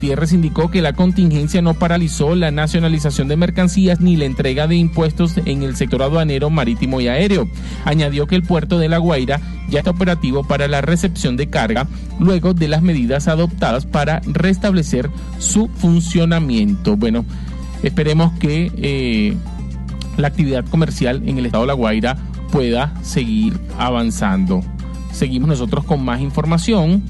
Gutiérrez indicó que la contingencia no paralizó la nacionalización de mercancías ni la entrega de impuestos en el sector aduanero, marítimo y aéreo. Añadió que el puerto de La Guaira ya está operativo para la recepción de carga luego de las medidas adoptadas para restablecer su funcionamiento. Bueno, esperemos que la actividad comercial en el estado de La Guaira pueda seguir avanzando. Seguimos nosotros con más información.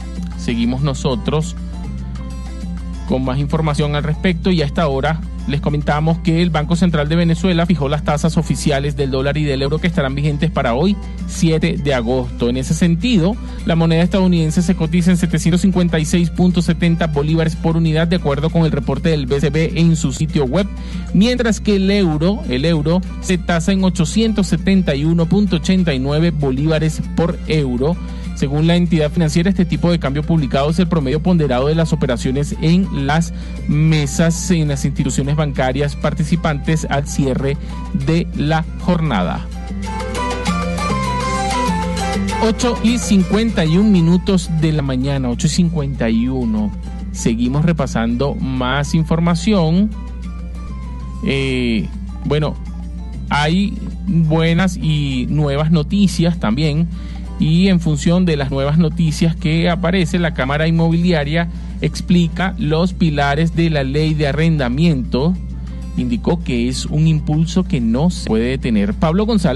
Al respecto, y a esta hora les comentamos que el Banco Central de Venezuela fijó las tasas oficiales del dólar y del euro que estarán vigentes para hoy, 7 de agosto. En ese sentido, la moneda estadounidense se cotiza en 756.70 bolívares por unidad, de acuerdo con el reporte del BCB en su sitio web, mientras que el euro se tasa en 871.89 bolívares por euro. Según la entidad financiera, este tipo de cambio publicado es el promedio ponderado de las operaciones en las mesas en las instituciones bancarias participantes al cierre de la jornada. 8:51 de la mañana, 8:51. Seguimos repasando más información. Bueno, hay buenas y nuevas noticias también. Y en función de las nuevas noticias que aparecen, la Cámara Inmobiliaria explica los pilares de la ley de arrendamiento. Indicó que es un impulso que no se puede detener. Pablo González.